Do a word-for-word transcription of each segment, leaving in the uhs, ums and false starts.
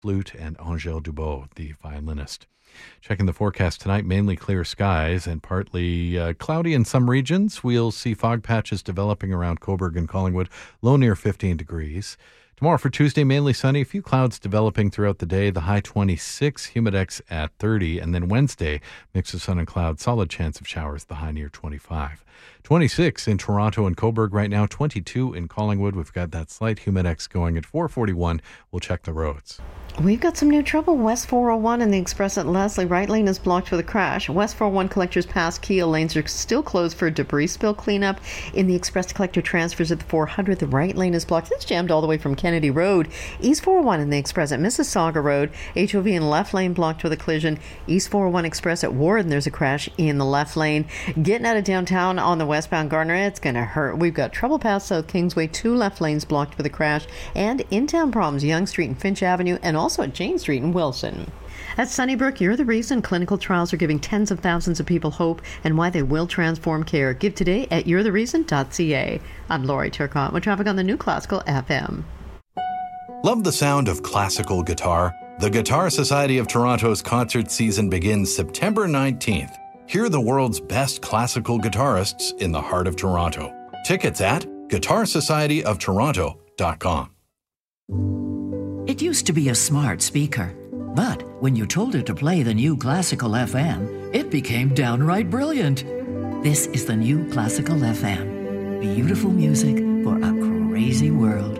flute, and Angèle Dubois, the violinist. Checking the forecast tonight, mainly clear skies and partly uh, cloudy in some regions. We'll see fog patches developing around Cobourg and Collingwood, low near fifteen degrees. Tomorrow for Tuesday, mainly sunny, a few clouds developing throughout the day, the high twenty-six, humidex at thirty. And then Wednesday, mix of sun and clouds, solid chance of showers, the high near twenty-five. twenty-six in Toronto and Cobourg right now, twenty-two in Collingwood. We've got that slight humidex going at four forty-one. We'll check the roads. We've got some new trouble. West four oh one and the Express at Leslie. Right lane is blocked with a crash. West four oh one Collectors Pass Keel lanes are still closed for debris spill cleanup. In the Express to Collector transfers at the four hundred, the right lane is blocked. It's jammed all the way from Kennedy Road. East four oh one in the Express at Mississauga Road. H O V in left lane blocked with a collision. East four oh one Express at Warden, there's a crash in the left lane. Getting out of downtown on the westbound Gardner, it's going to hurt. We've got trouble past South Kingsway, two left lanes blocked with a crash. And in-town problems, Yonge Street and Finch Avenue, and also at Jane Street in Wilson. At Sunnybrook, you're the reason. Clinical trials are giving tens of thousands of people hope and why they will transform care. Give today at you're the reason dot c a. I'm Lori Turcotte with traffic on the New Classical F M. Love the sound of classical guitar? The Guitar Society of Toronto's concert season begins September nineteenth. Hear the world's best classical guitarists in the heart of Toronto. Tickets at guitar society of toronto dot com. It used to be a smart speaker, but when you told it to play the new Classical F M, it became downright brilliant. This is the new Classical F M. Beautiful music for a crazy world.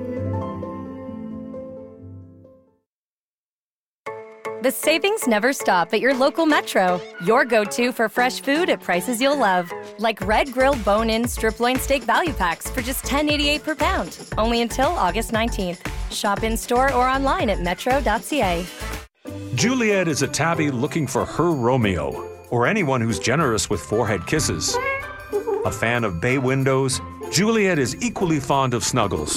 The savings never stop at your local Metro. Your go-to for fresh food at prices you'll love. Like Red Grill Bone-In Strip Loin Steak Value Packs for just ten eighty-eight per pound. Only until August nineteenth. Shop in-store or online at metro dot c a. Juliet is a tabby looking for her Romeo, or anyone who's generous with forehead kisses. A fan of bay windows, Juliet is equally fond of snuggles.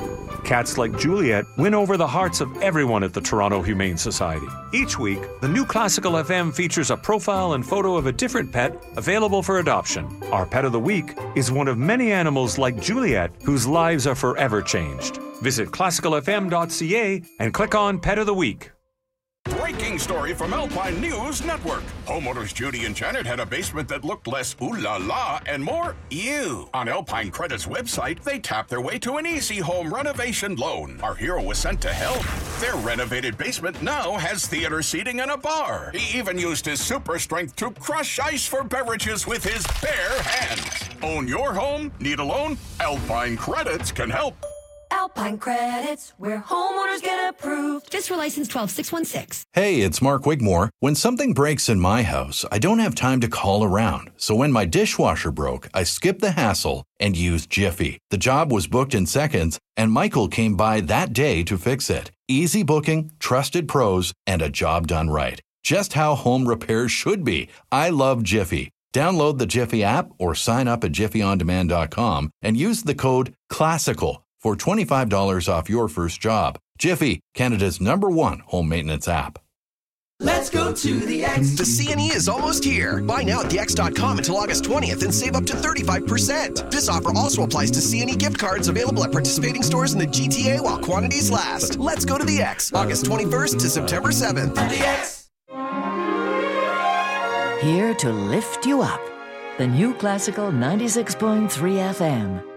Cats like Juliet win over the hearts of everyone at the Toronto Humane Society. Each week, the new Classical F M features a profile and photo of a different pet available for adoption. Our Pet of the Week is one of many animals like Juliet whose lives are forever changed. Visit classical f m dot c a and click on Pet of the Week. Breaking story from Alpine News Network. Homeowners Judy and Janet had a basement that looked less ooh la la and more ew. On Alpine Credit's website, they tapped their way to an easy home renovation loan. Our hero was sent to help. Their renovated basement now has theater seating and a bar. He even used his super strength to crush ice for beverages with his bare hands. Own your home? Need a loan? Alpine Credits can help. Alpine Credits, where homeowners get approved. Fiscal license twelve six one six. Hey, it's Mark Wigmore. When something breaks in my house, I don't have time to call around. So when my dishwasher broke, I skipped the hassle and used Jiffy. The job was booked in seconds, and Michael came by that day to fix it. Easy booking, trusted pros, and a job done right. Just how home repairs should be. I love Jiffy. Download the Jiffy app or sign up at jiffy on demand dot com and use the code CLASSICAL for twenty-five dollars off your first job. Jiffy, Canada's number one home maintenance app. Let's go to the X. The C N E is almost here. Buy now at the x dot com until August twentieth and save up to thirty-five percent. This offer also applies to C N E gift cards available at participating stores in the G T A while quantities last. Let's go to the X, August twenty-first to September seventh. The X. Here to lift you up. The new Classical ninety-six point three F M.